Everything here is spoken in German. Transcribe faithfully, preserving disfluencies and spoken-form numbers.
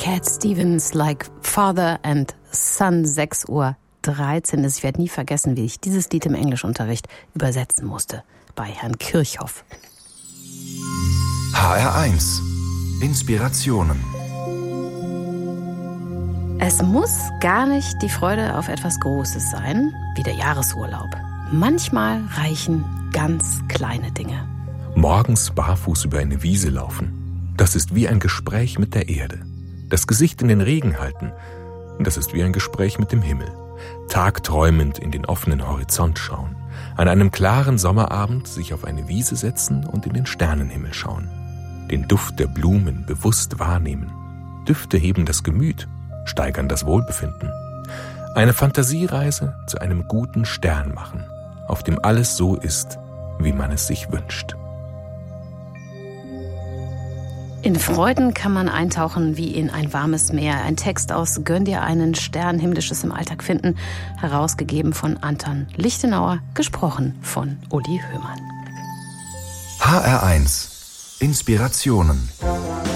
Cat Stevens, Like Father and Son, sechs Uhr dreizehn ist. Ich werde nie vergessen, wie ich dieses Lied im Englischunterricht übersetzen musste bei Herrn Kirchhoff. H R eins. Inspirationen. Es muss gar nicht die Freude auf etwas Großes sein, wie der Jahresurlaub. Manchmal reichen ganz kleine Dinge. Morgens barfuß über eine Wiese laufen. Das ist wie ein Gespräch mit der Erde. Das Gesicht in den Regen halten. Das ist wie ein Gespräch mit dem Himmel. Tagträumend in den offenen Horizont schauen. An einem klaren Sommerabend sich auf eine Wiese setzen und in den Sternenhimmel schauen. Den Duft der Blumen bewusst wahrnehmen. Düfte heben das Gemüt, steigern das Wohlbefinden. Eine Fantasiereise zu einem guten Stern machen, auf dem alles so ist, wie man es sich wünscht. In Freuden kann man eintauchen wie in ein warmes Meer. Ein Text aus Gönn dir einen Stern, Himmlisches im Alltag finden, herausgegeben von Anton Lichtenauer, gesprochen von Uli Höhmann. H R eins. Inspirationen.